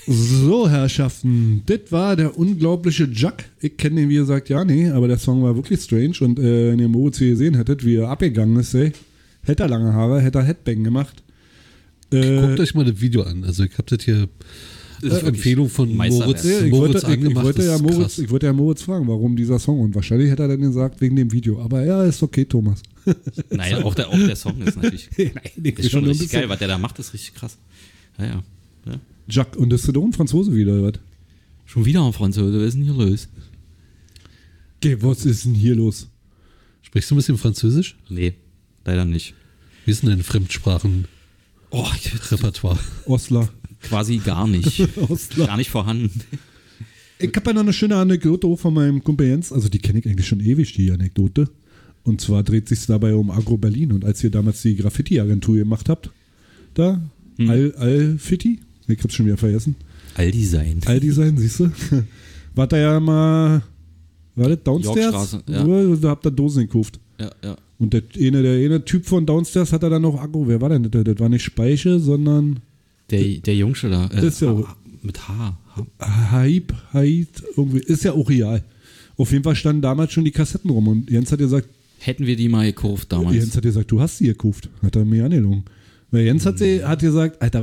So, Herrschaften, das war der unglaubliche Jack. Ich kenne den, wie gesagt, ja, nee, aber der Song war wirklich strange. Und wenn ihr Moritz hier gesehen hättet, wie er abgegangen ist, ey, hätte er lange Haare, hätte er Headbang gemacht. Guckt euch mal das Video an. Also ich habe das hier Empfehlung von Moritz angemacht. Ich wollte ja Moritz fragen, warum dieser Song. Und wahrscheinlich hätte er dann gesagt, wegen dem Video. Aber ja, ist okay, Thomas. Nein, auch der Song ist natürlich ist schon richtig geil. Was der da macht, ist richtig krass. Ja. Jack, und das ist doch ein Franzose wieder, oder was? Schon wieder ein Franzose, was ist denn hier los? Okay, was ist denn hier los? Sprichst du ein bisschen Französisch? Nee, leider nicht. Wie ist denn dein Fremdsprachen-Repertoire? Osler. Quasi gar nicht. Gar nicht vorhanden. Ich habe ja noch eine schöne Anekdote von meinem Kumpel Jens. Also die kenne ich eigentlich schon ewig, die Anekdote. Und zwar dreht sich dabei um Agro Berlin. Und als ihr damals die Graffiti-Agentur gemacht habt, da, Al-Fitti, ich hab's schon wieder vergessen. All-Design, siehst du? War da ja mal, war das Downstairs? Ja. Da habt ihr Dosen gekauft. Ja. Und der eine Typ von Downstairs hat er dann noch Agro. Wer war denn das? Das war nicht Speiche, sondern... Der Jungsche da. Das ist ja auch, mit H. Hype, irgendwie. Ist ja auch real. Auf jeden Fall standen damals schon die Kassetten rum. Und Jens hat gesagt... Hätten wir die mal gekauft damals. Jens hat gesagt, du hast sie gekauft. Hat er mir angelogen. Weil Jens hat gesagt, Alter,